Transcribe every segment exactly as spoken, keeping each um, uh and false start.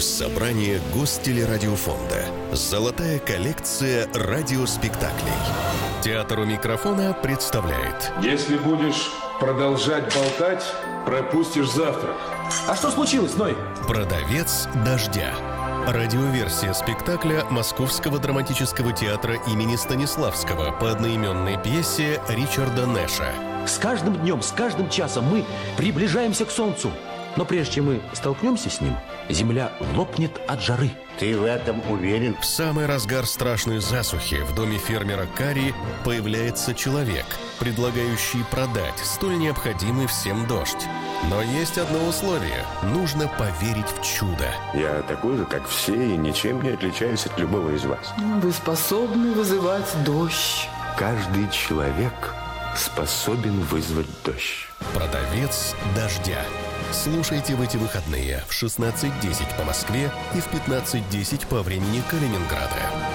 из собрания Гостелерадиофонда. Золотая коллекция радиоспектаклей. Театр у микрофона представляет. Если будешь продолжать болтать, пропустишь завтрак. А что случилось, Ной? Продавец дождя. Радиоверсия спектакля Московского драматического театра имени Станиславского по одноименной пьесе Ричарда Нэша. С каждым днем, с каждым часом мы приближаемся к солнцу. Но прежде чем мы столкнемся с ним, земля лопнет от жары. Ты в этом уверен? В самый разгар страшной засухи в доме фермера Карри появляется человек, предлагающий продать столь необходимый всем дождь. Но есть одно условие – нужно поверить в чудо. Я такой же, как все, и ничем не отличаюсь от любого из вас. Вы способны вызывать дождь. Каждый человек способен вызвать дождь. Продавец дождя. Слушайте в эти выходные в шестнадцать десять по Москве и в пятнадцать десять по времени Калининграда.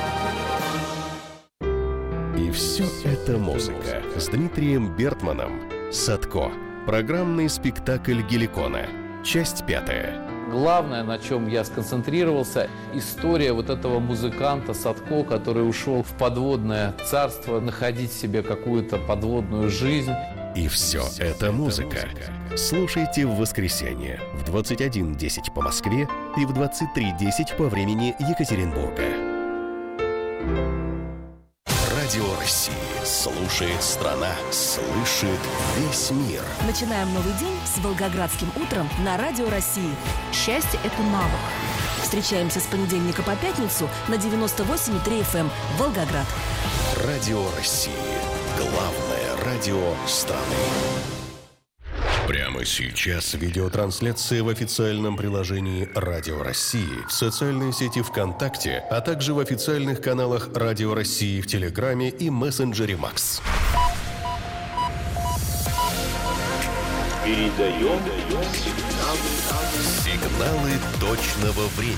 И все это музыка с Дмитрием Бертманом. «Садко». Программный спектакль Геликона. Часть пятая. Главное, на чем я сконцентрировался, история вот этого музыканта Садко, который ушел в подводное царство, находить себе какую-то подводную жизнь. И все это музыка. Слушайте в воскресенье в двадцать один десять по Москве и в двадцать три десять по времени Екатеринбурга. Радио России слушает страна, слышит весь мир. Начинаем новый день с Волгоградским утром на Радио России. Счастье – это навык. Встречаемся с понедельника по пятницу на девяносто восемь и три эф эм Волгоград. Радио России. Главное радио страны. Прямо сейчас видеотрансляция в официальном приложении Радио России, в социальной сети ВКонтакте, а также в официальных каналах Радио России в Телеграме и мессенджере Макс. Передаем сигналы, сигналы точного времени.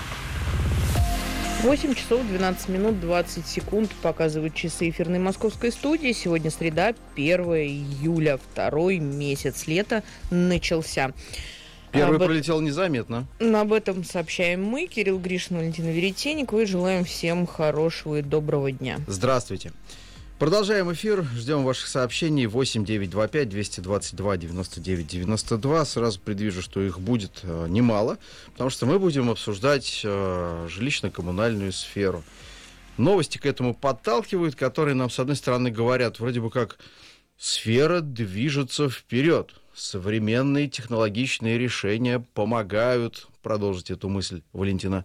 восемь часов двенадцать минут двадцать секунд показывают часы эфирной московской студии. Сегодня среда, первое июля, второй месяц лета начался. Первый об... пролетел незаметно. Об этом сообщаем мы, Кирилл Гришин, Валентина Веретенникова, и желаем всем хорошего и доброго дня. Здравствуйте. Продолжаем эфир, ждем ваших сообщений. Восемь девятьсот двадцать пять двести двадцать два девяносто девять девяносто два. Сразу предвижу, что их будет э, немало, потому что мы будем обсуждать э, жилищно-коммунальную сферу. Новости к этому подталкивают, которые нам, с одной стороны, говорят, вроде бы как сфера движется вперед. Современные технологичные решения помогают. Продолжить эту мысль, Валентина.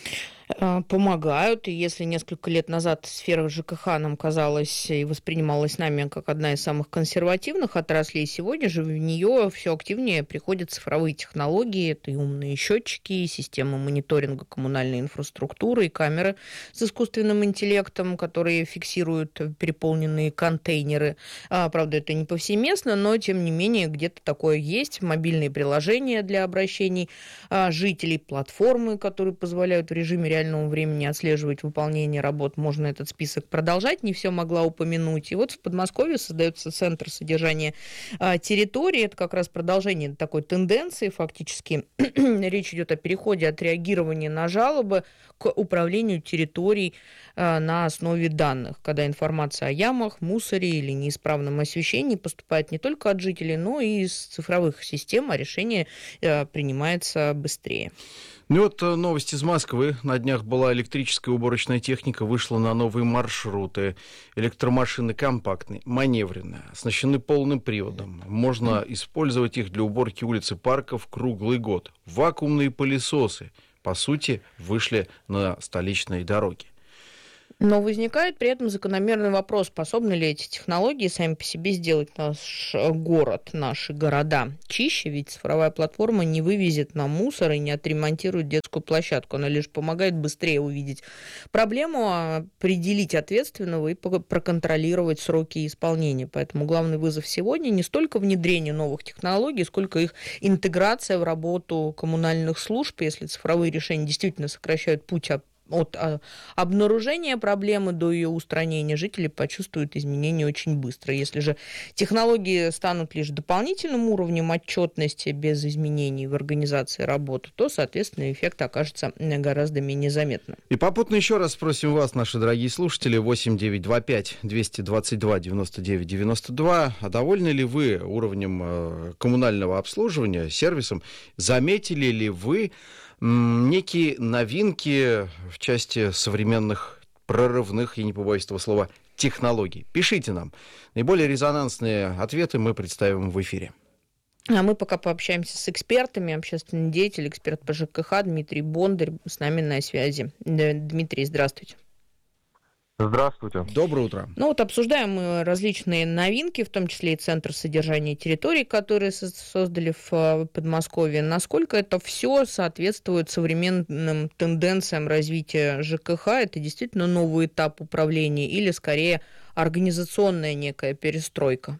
Помогают, и если несколько лет назад сфера ЖКХ нам казалась и воспринималась нами как одна из самых консервативных отраслей, сегодня же в нее все активнее приходят цифровые технологии, это и умные счетчики, и системы мониторинга коммунальной инфраструктуры, и камеры с искусственным интеллектом, которые фиксируют переполненные контейнеры. А, правда, это не повсеместно, но тем не менее где-то такое есть. Мобильные приложения для обращений а, жителей, платформы, которые позволяют в режиме реального времени отслеживать выполнение работ. Можно этот список продолжать, не все могла упомянуть. И вот в Подмосковье создается центр содержания а, территории. Это как раз продолжение такой тенденции фактически. Речь идет о переходе от реагирования на жалобы к управлению территорией а, на основе данных, когда информация о ямах, мусоре или неисправном освещении поступает не только от жителей, но и из цифровых систем, а решение а, принимается быстрее. Ну вот новость из Москвы. На днях была электрическая уборочная техника, вышла на новые маршруты. Электромашины компактные, маневренные, оснащены полным приводом. Можно использовать их для уборки улиц и парков круглый год. Вакуумные пылесосы, по сути, вышли на столичные дороги. Но возникает при этом закономерный вопрос, способны ли эти технологии сами по себе сделать наш город, наши города чище, ведь цифровая платформа не вывезет нам мусор и не отремонтирует детскую площадку, она лишь помогает быстрее увидеть проблему, определить ответственного и проконтролировать сроки исполнения. Поэтому главный вызов сегодня не столько внедрение новых технологий, сколько их интеграция в работу коммунальных служб, если цифровые решения действительно сокращают путь от обнаружения проблемы до ее устранения жители почувствуют изменения очень быстро. Если же технологии станут лишь дополнительным уровнем отчетности без изменений в организации работы, то, соответственно, эффект окажется гораздо менее заметным. И попутно еще раз спросим вас, наши дорогие слушатели, восемь девятьсот двадцать пять двести двадцать два девяносто девять девяносто два. А довольны ли вы уровнем э, коммунального обслуживания, сервисом? Заметили ли вы м, некие новинки в части современных, прорывных, я не побоюсь этого слова, технологий? Пишите нам. Наиболее резонансные ответы мы представим в эфире. А мы пока пообщаемся с экспертами. Общественный деятель, эксперт по ЖКХ Дмитрий Бондарь с нами на связи. Дмитрий, здравствуйте. Здравствуйте. Доброе утро. Ну вот обсуждаем мы различные новинки, в том числе и Центр содержания территорий, которые создали в Подмосковье. Насколько это все соответствует современным тенденциям развития ЖКХ? Это действительно новый этап управления или скорее организационная некая перестройка?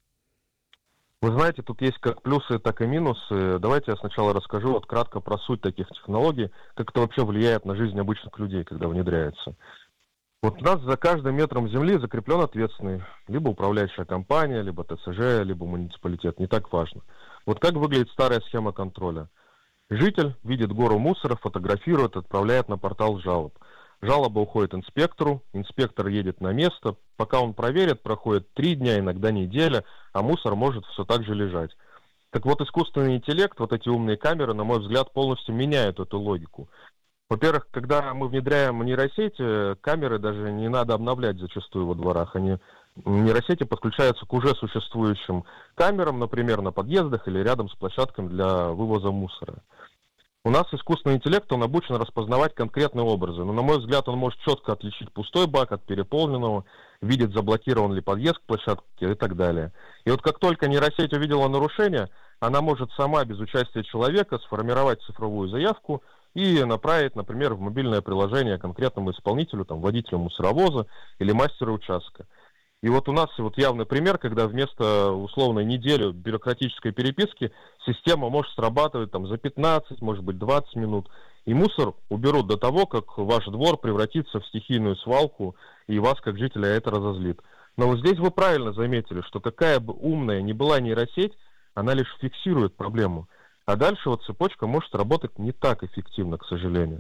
Вы знаете, тут есть как плюсы, так и минусы. Давайте я сначала расскажу вот кратко про суть таких технологий, как это вообще влияет на жизнь обычных людей, когда внедряется. Вот у нас за каждым метром земли закреплен ответственный, либо управляющая компания, либо ТСЖ, либо муниципалитет, не так важно. Вот как выглядит старая схема контроля. Житель видит гору мусора, фотографирует, отправляет на портал жалоб. Жалоба уходит инспектору, инспектор едет на место, пока он проверит, проходит три дня, иногда неделя, а мусор может все так же лежать. Так вот, искусственный интеллект, вот эти умные камеры, на мой взгляд, полностью меняют эту логику. Во-первых, когда мы внедряем нейросети, камеры даже не надо обновлять зачастую во дворах. Они, нейросети подключаются к уже существующим камерам, например, на подъездах или рядом с площадками для вывоза мусора. У нас искусственный интеллект, он обучен распознавать конкретные образы. Но, на мой взгляд, он может четко отличить пустой бак от переполненного, видеть, заблокирован ли подъезд к площадке и так далее. И вот как только нейросеть увидела нарушение, она может сама, без участия человека, сформировать цифровую заявку и направить, например, в мобильное приложение конкретному исполнителю, там, водителю мусоровоза или мастеру участка. И вот у нас вот явный пример, когда вместо условной недели бюрократической переписки система может срабатывать там, за пятнадцать, может быть, двадцать минут. И мусор уберут до того, как ваш двор превратится в стихийную свалку, и вас, как жителя, это разозлит. Но вот здесь вы правильно заметили, что какая бы умная ни была нейросеть, она лишь фиксирует проблему. А дальше вот цепочка может работать не так эффективно, к сожалению.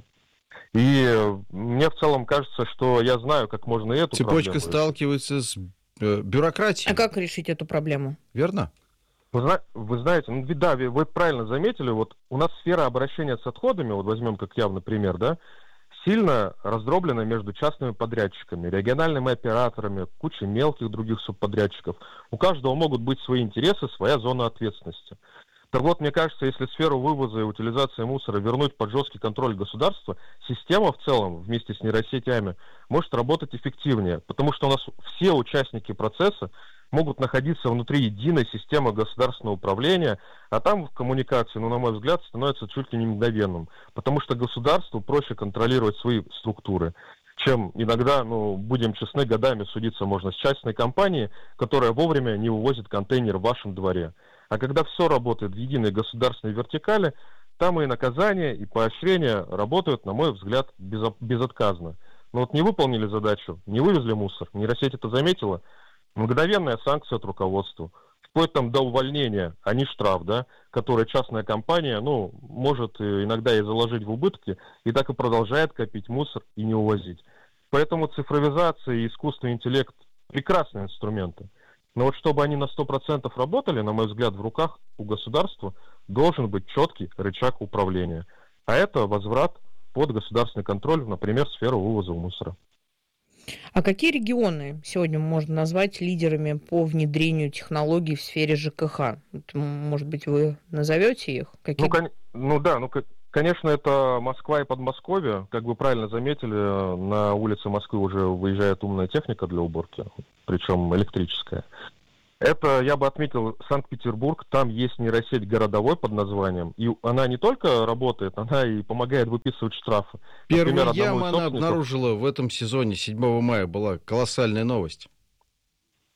И мне в целом кажется, что я знаю, как можно эту Цепочка проблему сталкивается с э, бюрократией. А как решить эту проблему? Верно? Вы, зна- вы знаете, ну да, вы, вы правильно заметили, вот у нас сфера обращения с отходами, вот возьмем как явный пример, да, сильно раздроблена между частными подрядчиками, региональными операторами, кучей мелких других субподрядчиков. У каждого могут быть свои интересы, своя зона ответственности. Так вот, мне кажется, если сферу вывоза и утилизации мусора вернуть под жесткий контроль государства, система в целом, вместе с нейросетями, может работать эффективнее, потому что у нас все участники процесса могут находиться внутри единой системы государственного управления, а там в коммуникации, ну, на мой взгляд, становится чуть ли не мгновенным, потому что государству проще контролировать свои структуры, чем иногда, ну, будем честны, годами судиться можно с частной компанией, которая вовремя не вывозит контейнер в вашем дворе. А когда все работает в единой государственной вертикали, там и наказания, и поощрения работают, на мой взгляд, безотказно. Но вот не выполнили задачу, не вывезли мусор, нейросеть это заметила, мгновенная санкция от руководства, вплоть там до увольнения, а не штраф, да, который частная компания, ну, может иногда и заложить в убытки, и так и продолжает копить мусор и не увозить. Поэтому цифровизация и искусственный интеллект – прекрасные инструменты. Но вот чтобы они на сто процентов работали, на мой взгляд, в руках у государства должен быть четкий рычаг управления. А это возврат под государственный контроль, например, сферу вывоза мусора. А какие регионы сегодня можно назвать лидерами по внедрению технологий в сфере ЖКХ? Может быть, вы назовете их? Какие... Ну, кон... ну да, ну конечно, это Москва и Подмосковье. Как вы правильно заметили, на улице Москвы уже выезжает умная техника для уборки, причем электрическая. Это, я бы отметил, Санкт-Петербург, там есть нейросеть городовой под названием, и она не только работает, она и помогает выписывать штрафы. Первую яму она обнаружила в этом сезоне, седьмого мая, была колоссальная новость.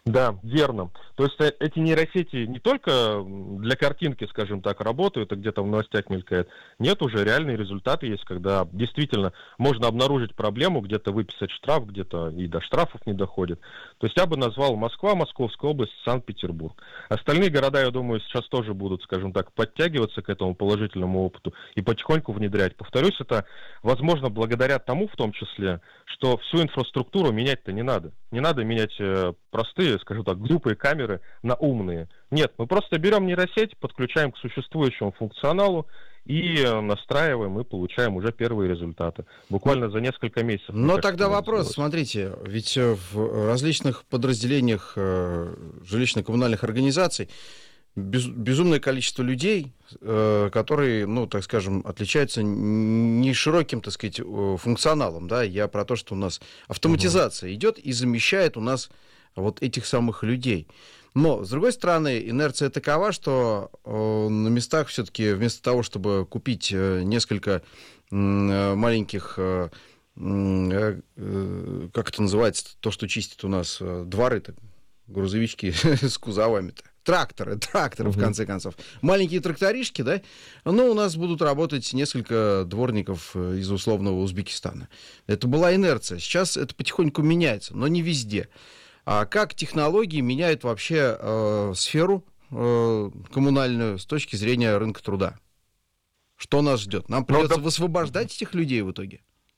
Да, верно. То есть эти нейросети не только для картинки, скажем так, работают, и где-то в новостях мелькает. Нет, уже реальные результаты есть, когда действительно можно обнаружить проблему, где-то выписать штраф, где-то и до штрафов не доходит. То есть я бы назвал Москва, Московская область, Санкт-Петербург. Остальные города, я думаю, сейчас тоже будут, скажем так, подтягиваться к этому положительному опыту и потихоньку внедрять. Повторюсь, это возможно благодаря тому, в том числе, что всю инфраструктуру менять-то не надо. Не надо менять простые, скажем так, глупые камеры на умные. Нет, мы просто берем нейросеть, подключаем к существующему функционалу и настраиваем, и получаем уже первые результаты. Буквально за несколько месяцев. Но тогда вопрос, смотрите, ведь в различных подразделениях жилищно-коммунальных организаций без, безумное количество людей, которые, ну, так скажем, отличаются не широким, так сказать, функционалом, да, я про то, что у нас автоматизация угу. идет и замещает у нас вот этих самых людей. Но, с другой стороны, инерция такова, что э, на местах все-таки вместо того, чтобы купить э, несколько э, маленьких, э, э, э, как это называется, то, что чистит у нас э, дворы-то, грузовички с кузовами-то, тракторы, тракторы, угу. в конце концов. Маленькие тракторишки, да, но у нас будут работать несколько дворников из условного Узбекистана. Это была инерция. Сейчас это потихоньку меняется, но не везде. А как технологии меняют вообще э, сферу э, коммунальную с точки зрения рынка труда? Что нас ждет? Нам придется Но, высвобождать этих людей в итоге?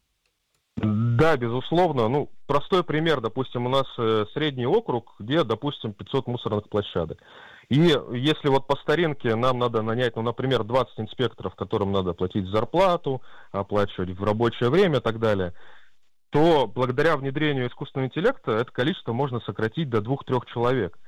Да, безусловно. Ну, простой пример. Допустим, у нас э, средний округ, где, допустим, пятьсот мусорных площадок. И если вот по старинке нам надо нанять, ну, например, двадцать инспекторов, которым надо платить зарплату, оплачивать в рабочее время и так далее, то благодаря внедрению искусственного интеллекта это количество можно сократить до двух-трех человек.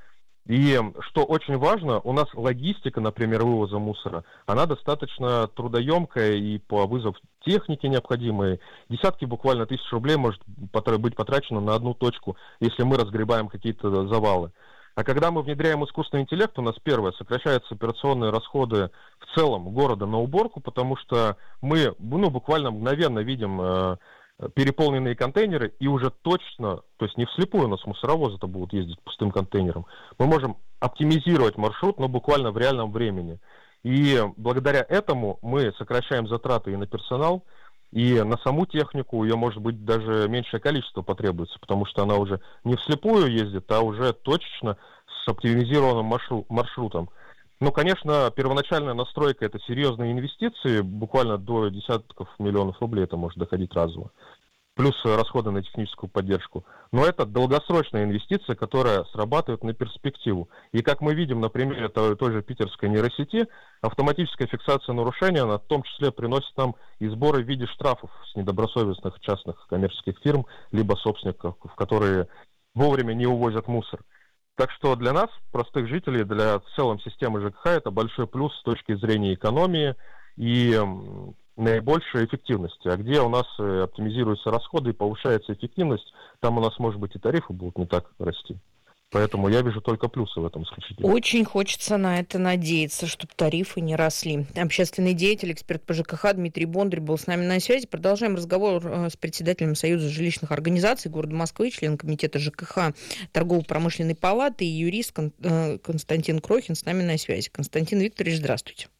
И что очень важно, у нас логистика, например, вывоза мусора, она достаточно трудоемкая, и по вызову техники необходимой десятки буквально тысяч рублей может быть потрачено на одну точку, если мы разгребаем какие-то завалы. А когда мы внедряем искусственный интеллект, у нас первое, сокращаются операционные расходы в целом города на уборку, потому что мы ну, буквально мгновенно видим э, переполненные контейнеры, и уже точно, то есть не вслепую у нас мусоровозы-то будут ездить пустым контейнером, мы можем оптимизировать маршрут, но буквально в реальном времени. И благодаря этому мы сокращаем затраты и на персонал, и на саму технику, ее может быть даже меньшее количество потребуется, потому что она уже не вслепую ездит, а уже точечно с оптимизированным маршрутом. Ну, конечно, первоначальная настройка — это серьезные инвестиции, буквально до десятков миллионов рублей это может доходить разово, плюс расходы на техническую поддержку. Но это долгосрочная инвестиция, которая срабатывает на перспективу. И как мы видим на примере той, той же питерской нейросети, автоматическая фиксация нарушения, она в том числе приносит нам и сборы в виде штрафов с недобросовестных частных коммерческих фирм, либо собственников, которые вовремя не увозят мусор. Так что для нас, простых жителей, для в целом системы ЖКХ, это большой плюс с точки зрения экономии и м, наибольшей эффективности. А где у нас оптимизируются расходы и повышается эффективность, там у нас, может быть, и тарифы будут не так расти. Поэтому я вижу только плюсы в этом исключительно. Очень хочется на это надеяться, чтобы тарифы не росли. Общественный деятель, эксперт по ЖКХ Дмитрий Бондарь был с нами на связи. Продолжаем разговор с председателем Союза жилищных организаций города Москвы, член комитета ЖКХ Торгово-промышленной палаты и юрист Константин Крохин с нами на связи. Константин Викторович, здравствуйте.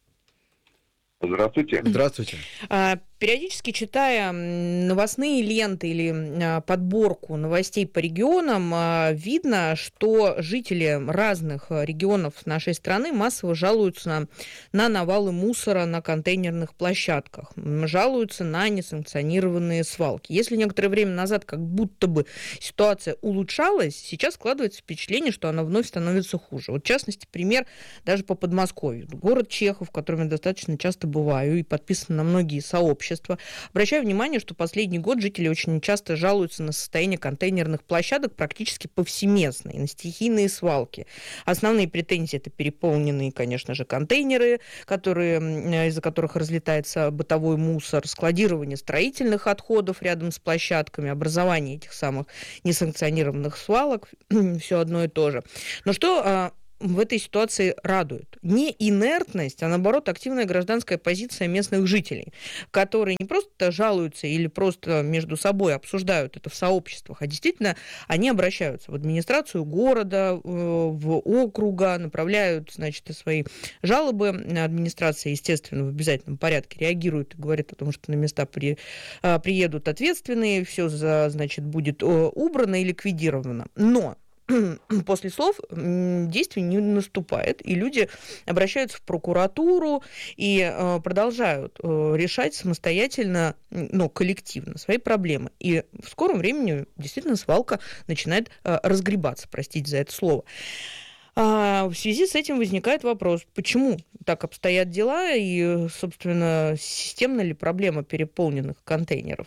Здравствуйте. Здравствуйте. Периодически читая новостные ленты или подборку новостей по регионам, видно, что жители разных регионов нашей страны массово жалуются на, на навалы мусора на контейнерных площадках, жалуются на несанкционированные свалки. Если некоторое время назад как будто бы ситуация улучшалась, сейчас складывается впечатление, что она вновь становится хуже. Вот в частности, пример даже по Подмосковью. Город Чехов, в котором я достаточно часто бываю и подписан на многие сообщества. Обращаю внимание, что последний год жители очень часто жалуются на состояние контейнерных площадок практически повсеместно, и на стихийные свалки. Основные претензии — это переполненные, конечно же, контейнеры, которые, из-за которых разлетается бытовой мусор, складирование строительных отходов рядом с площадками, образование этих самых несанкционированных свалок, все одно и то же. Но что в этой ситуации радует? Не инертность, а наоборот активная гражданская позиция местных жителей, которые не просто жалуются или просто между собой обсуждают это в сообществах, а действительно они обращаются в администрацию города, в округа, направляют, значит, свои жалобы. Администрация, естественно, в обязательном порядке реагирует и говорит о том, что на места при, приедут ответственные, все, значит, будет убрано и ликвидировано. Но после слов действий не наступает, и люди обращаются в прокуратуру и э, продолжают э, решать самостоятельно, ну, коллективно свои проблемы. И в скором времени действительно свалка начинает э, разгребаться, простите за это слово. А в связи с этим возникает вопрос, почему так обстоят дела, и, собственно, системна ли проблема переполненных контейнеров?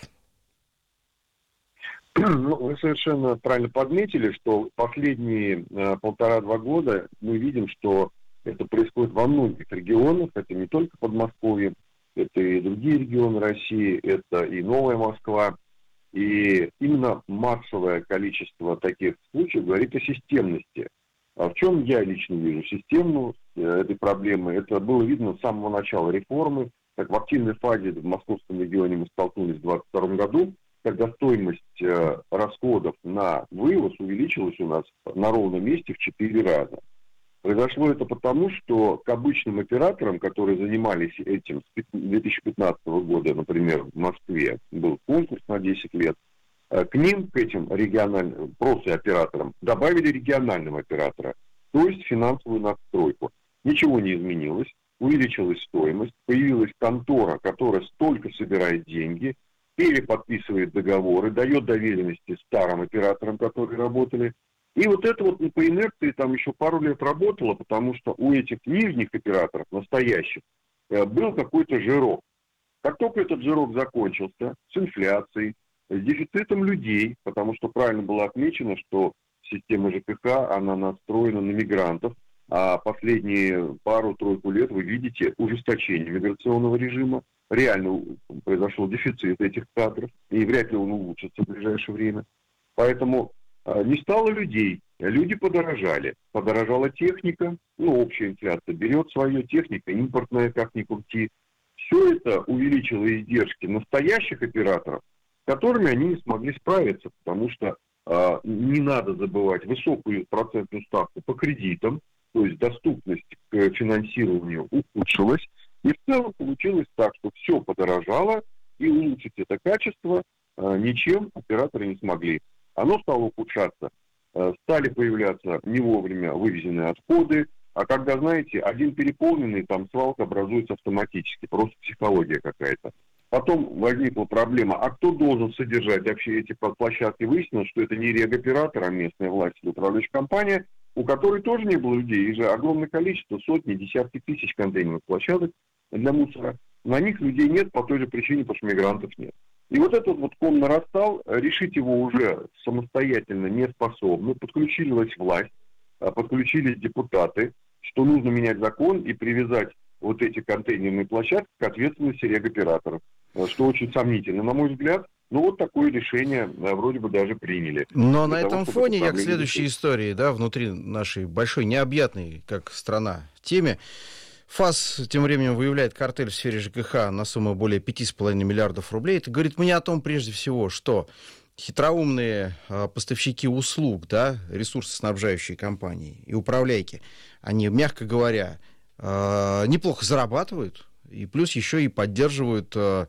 Ну, вы совершенно правильно подметили, что последние э, полтора-два года мы видим, что это происходит во многих регионах. Это не только Подмосковье, это и другие регионы России, это и Новая Москва. И именно массовое количество таких случаев говорит о системности. А в чем я лично вижу системность э, этой проблемы? Это было видно с самого начала реформы. Так, в активной фазе в московском регионе мы столкнулись в двадцать втором году, когда стоимость э, расходов на вывоз увеличилась у нас на ровном месте в четыре раза. Произошло это потому, что к обычным операторам, которые занимались этим с две тысячи пятнадцатого года, например, в Москве, был конкурс на десять лет, э, к ним, к этим региональным, просто операторам, добавили регионального оператора, то есть финансовую надстройку. Ничего не изменилось, увеличилась стоимость, появилась контора, которая столько собирает деньги, переподписывает договоры, дает доверенности старым операторам, которые работали. И вот это вот по инерции там еще пару лет работало, потому что у этих нижних операторов, настоящих, был какой-то жирок. Как только этот жирок закончился, с инфляцией, с дефицитом людей, потому что правильно было отмечено, что система ЖКХ, она настроена на мигрантов, а последние пару-тройку лет вы видите ужесточение миграционного режима. Реально произошел дефицит этих кадров, и вряд ли он улучшится в ближайшее время. Поэтому э, не стало людей, люди подорожали. Подорожала техника, ну, общая инфляция берет свое, техника импортная, как ни крути. Все это увеличило издержки настоящих операторов, с которыми они не смогли справиться, потому что э, не надо забывать высокую процентную ставку по кредитам, то есть доступность к финансированию ухудшилась. И в целом получилось так, что все подорожало, и улучшить это качество э, ничем операторы не смогли. Оно стало ухудшаться. Э, стали появляться не вовремя вывезенные отходы, а когда, знаете, один переполненный, там свалка образуется автоматически, просто психология какая-то. Потом возникла проблема, а кто должен содержать вообще эти площадки? Выяснилось, что это не регоператор, а местная власть или управляющая компания, у которой тоже не было людей. Их же огромное количество, сотни, десятки тысяч контейнерных площадок для мусора. На них людей нет по той же причине, потому что мигрантов нет. И вот этот вот ком нарастал, решить его уже самостоятельно не способны. Подключилась власть, подключились депутаты, что нужно менять закон и привязать вот эти контейнерные площадки к ответственности регоператоров, что очень сомнительно, на мой взгляд. Ну, вот такое решение вроде бы даже приняли. Но на этом фоне я к следующей истории, да, внутри нашей большой, необъятной, как страна, теме. ФАС тем временем выявляет картель в сфере ЖКХ на сумму более пять с половиной миллиардов рублей. Это говорит мне о том, прежде всего, что хитроумные а, поставщики услуг, да, ресурсоснабжающие компании и управляйки, они, мягко говоря, а, неплохо зарабатывают, и плюс еще и поддерживают а,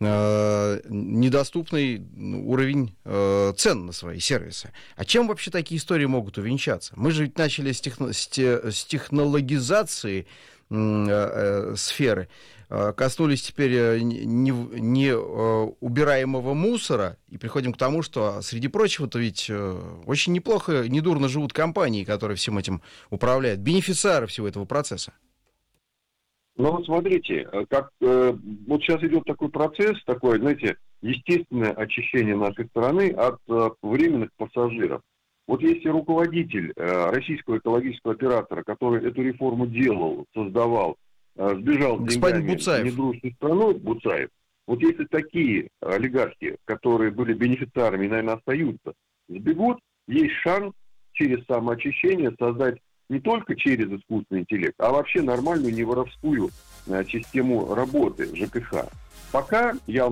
а, недоступный уровень а, цен на свои сервисы. А чем вообще такие истории могут увенчаться? Мы же ведь начали с, техно- с, те- с технологизации сферы, коснулись теперь неубираемого мусора, и приходим к тому, что, среди прочего-то, ведь очень неплохо, недурно живут компании, которые всем этим управляют, бенефициары всего этого процесса. Ну вот смотрите, как вот сейчас идет такой процесс, такое, знаете, естественное очищение нашей страны от временных пассажиров. Вот если руководитель э, российского экологического оператора, который эту реформу делал, создавал, э, сбежал с деньгами в недружную страну, Буцаев, вот если такие олигархи, которые были бенефициарами и, наверное, остаются, сбегут, есть шанс через самоочищение создать не только через искусственный интеллект, а вообще нормальную, не воровскую систему работы ЖКХ. Пока я